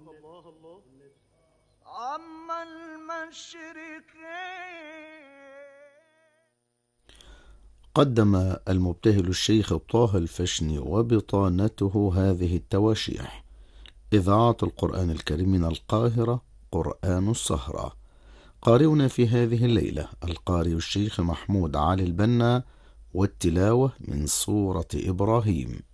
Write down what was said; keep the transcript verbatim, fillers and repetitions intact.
عم المشرقين. قدم المبتهل الشيخ طه الفشني وبطانته هذه التواشيح: إذاعة القرآن الكريم من القاهرة، قرآن السهرة. قارئنا في هذه الليلة القارئ الشيخ محمود علي البنا، والتلاوة من سورة إبراهيم.